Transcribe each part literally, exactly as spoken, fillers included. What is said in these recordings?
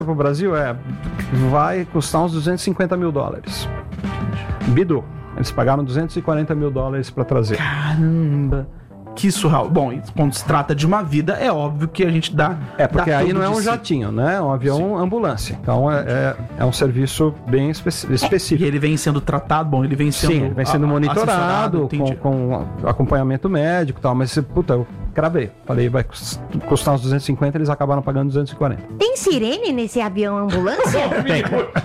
pro Brasil é, vai custar uns duzentos e cinquenta mil dólares. Bidu. Eles pagaram duzentos e quarenta mil dólares para trazer. Caramba! Que surreal. Bom, quando se trata de uma vida, é óbvio que a gente dá... É, porque dá aí não é um si. jatinho, né? É um avião Sim. ambulância. Então, é, é, é um serviço bem espe- específico. E ele vem sendo tratado, bom, ele vem sendo... Sim, vem sendo a, monitorado, com, com acompanhamento médico e tal. Mas, puta, eu cravei. Falei, vai custar uns duzentos e cinquenta, eles acabaram pagando duzentos e quarenta. Tem sirene nesse avião ambulância? Tem.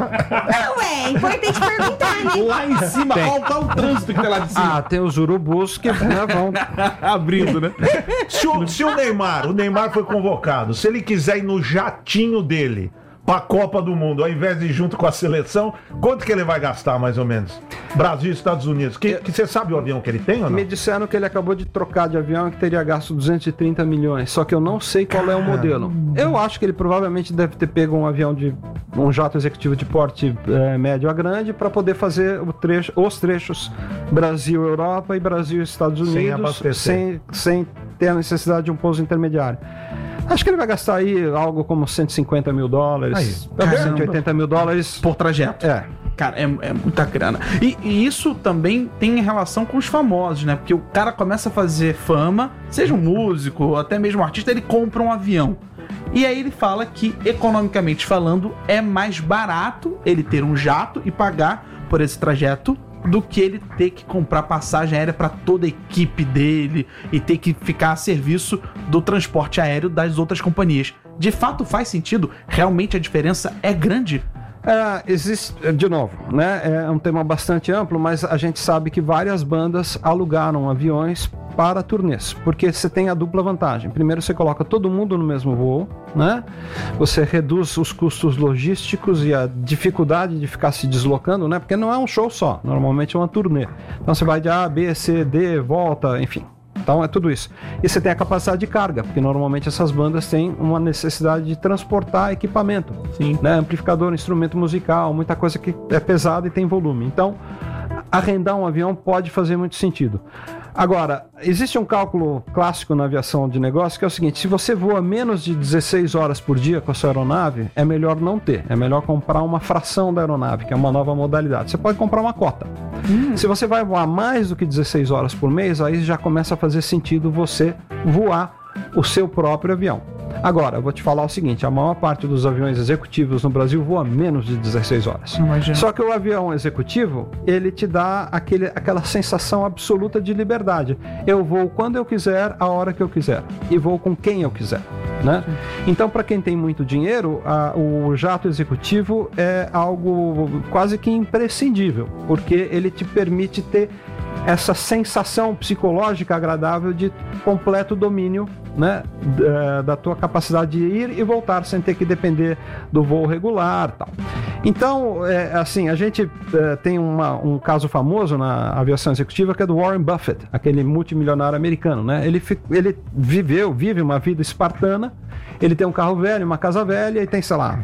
Não, é importante perguntar, né? Lá em cima, olha tá o trânsito que tá lá de cima. Ah, tem os urubus que né, vão... abrindo, né? Se o, se o Neymar, o Neymar foi convocado, se ele quiser ir no jatinho dele pra Copa do Mundo, ao invés de ir junto com a seleção, quanto que ele vai gastar, mais ou menos? Brasil e Estados Unidos. Que, que você sabe o avião que ele tem ou não? Me disseram que ele acabou de trocar de avião e que teria gasto duzentos e trinta milhões, só que eu não sei qual é o modelo. Eu acho que ele provavelmente deve ter pego um avião de... um jato executivo de porte é, médio a grande para poder fazer o trecho, os trechos Brasil-Europa e Brasil-Estados Unidos sem, sem, sem ter a necessidade de um pouso intermediário. Acho que ele vai gastar aí algo como cento e cinquenta mil dólares, aí, cento e oitenta mil dólares por trajeto. É. Cara, é, é muita grana. E, e isso também tem relação com os famosos, né? Porque o cara começa a fazer fama, seja um músico ou até mesmo um artista, ele compra um avião. E aí ele fala que, economicamente falando, é mais barato ele ter um jato e pagar por esse trajeto do que ele ter que comprar passagem aérea para toda a equipe dele e ter que ficar a serviço do transporte aéreo das outras companhias. De fato faz sentido? Realmente a diferença é grande? É, existe, de novo, né? É um tema bastante amplo, mas a gente sabe que várias bandas alugaram aviões para turnês, porque você tem a dupla vantagem. Primeiro, você coloca todo mundo no mesmo voo, né? Você reduz os custos logísticos e a dificuldade de ficar se deslocando, né? Porque não é um show só, normalmente é uma turnê. Então você vai de A, B, C, D, volta, enfim. Então é tudo isso. E você tem a capacidade de carga, porque normalmente essas bandas têm uma necessidade de transportar equipamento. Sim. Né? Amplificador, instrumento musical, muita coisa que é pesada e tem volume. Então, arrendar um avião pode fazer muito sentido. Agora, existe um cálculo clássico na aviação de negócio que é o seguinte: se você voa menos de dezesseis horas por dia com a sua aeronave, é melhor não ter. É melhor comprar uma fração da aeronave, que é uma nova modalidade. Você pode comprar uma cota. Hum. Se você vai voar mais do que dezesseis horas por mês, aí já começa a fazer sentido você voar o seu próprio avião. Agora, eu vou te falar o seguinte: a maior parte dos aviões executivos no Brasil voa menos de dezesseis horas. Imagina. Só que o avião executivo, ele te dá aquele, aquela sensação absoluta de liberdade. Eu vou quando eu quiser, a hora que eu quiser. E vou com quem eu quiser. Né? Então, para quem tem muito dinheiro, a, o jato executivo é algo quase que imprescindível, porque ele te permite ter essa sensação psicológica agradável de completo domínio, né, da, da tua capacidade de ir e voltar sem ter que depender do voo regular, tal. Então, é, assim, a gente é, tem uma, um caso famoso na aviação executiva que é do Warren Buffett, aquele multimilionário americano, né? Ele, ele viveu, vive uma vida espartana. Ele tem um carro velho, uma casa velha e tem, sei lá,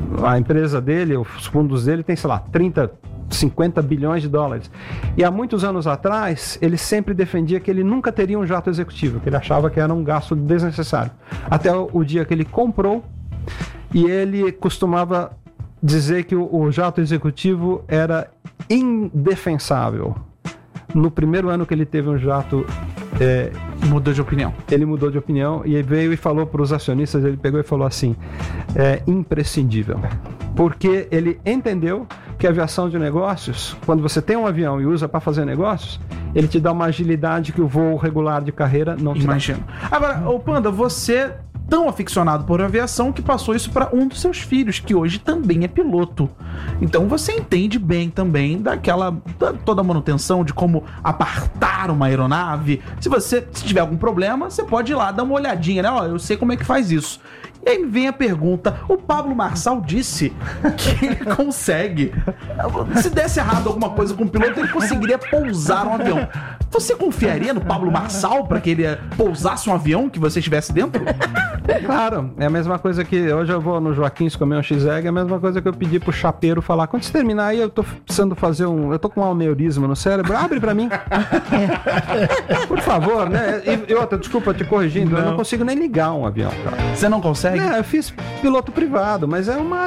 a empresa dele, os fundos dele tem, sei lá, trinta, cinquenta bilhões de dólares. E há muitos anos atrás, ele sempre defendia que ele nunca teria um jato executivo, que ele achava que era um gasto desnecessário. Até o, o dia que ele comprou, e ele costumava dizer que o, o jato executivo era indefensável. No primeiro ano que ele teve um jato... É, mudou de opinião. Ele mudou de opinião e veio e falou para os acionistas, ele pegou e falou assim: é imprescindível. Porque ele entendeu que a aviação de negócios, quando você tem um avião e usa para fazer negócios, ele te dá uma agilidade que o voo regular de carreira não te Imagino. dá. Agora, ô Panda, você... tão aficionado por aviação que passou isso para um dos seus filhos, que hoje também é piloto. Então você entende bem também daquela da, toda a manutenção, de como apartar uma aeronave. Se você se tiver algum problema, você pode ir lá dar uma olhadinha, né? Ó, eu sei como é que faz isso. E aí vem a pergunta: o Pablo Marçal disse que ele consegue. Se desse errado alguma coisa com o piloto, ele conseguiria pousar um avião. Você confiaria no Pablo Marçal para que ele pousasse um avião que você estivesse dentro? Claro, é a mesma coisa que hoje eu vou no Joaquim comer um X-Egg, é a mesma coisa que eu pedi pro chapeiro falar, quando você terminar aí, eu tô precisando fazer um, eu tô com um aneurisma no cérebro, abre pra mim. Por favor, né? E, e outra, desculpa te corrigindo, Não. eu não consigo nem ligar um avião, cara. Você não consegue? É, eu fiz piloto privado, mas é uma